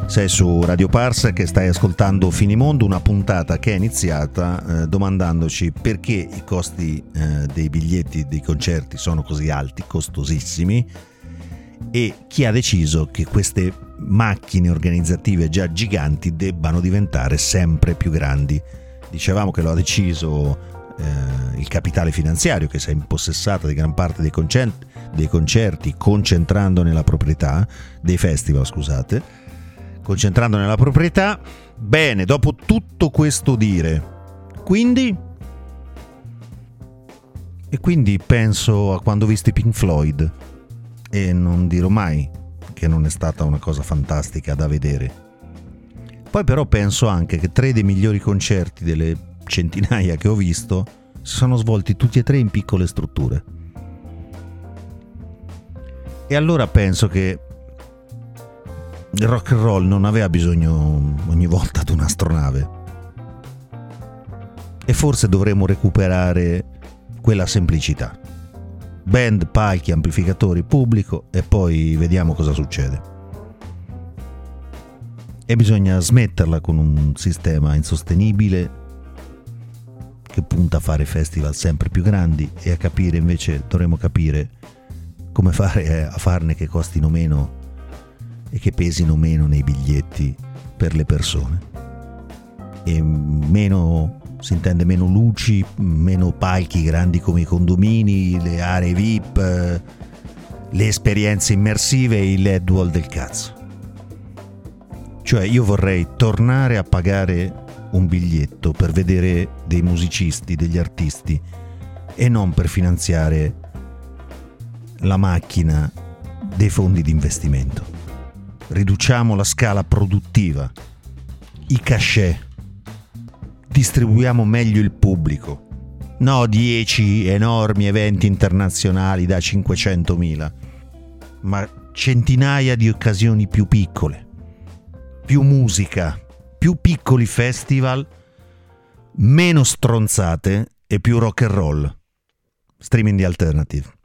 Sei su Radio Parsec e stai ascoltando Finimondo, una puntata che è iniziata domandandoci perché i costi dei biglietti dei concerti sono così alti, costosissimi, e chi ha deciso che queste macchine organizzative già giganti debbano diventare sempre più grandi. Dicevamo che lo ha deciso il capitale finanziario, che si è impossessato di gran parte dei concerti, concentrando nella proprietà dei festival, scusate. Concentrando nella proprietà. Bene, dopo tutto questo dire, quindi penso a quando ho visto i Pink Floyd, e non dirò mai che non è stata una cosa fantastica da vedere. Poi però penso anche che 3 dei migliori concerti delle centinaia che ho visto si sono svolti tutti e 3 in piccole strutture. E allora penso che il rock and roll non aveva bisogno ogni volta di un'astronave, e forse dovremmo recuperare quella semplicità: band, palchi, amplificatori, pubblico, e poi vediamo cosa succede. E bisogna smetterla con un sistema insostenibile che punta a fare festival sempre più grandi, e a capire invece, dovremmo capire come fare a farne che costino meno e che pesino meno nei biglietti per le persone. E meno si intende meno luci, meno palchi grandi come i condomini, le aree VIP, le esperienze immersive e i LED wall del cazzo. Cioè, io vorrei tornare a pagare un biglietto per vedere dei musicisti, degli artisti, e non per finanziare la macchina dei fondi di investimento. Riduciamo la scala produttiva, i cachet, distribuiamo meglio il pubblico. No 10 enormi eventi internazionali da 500.000, ma centinaia di occasioni più piccole, più musica, più piccoli festival, meno stronzate e più rock and roll. Streaming di Alternative.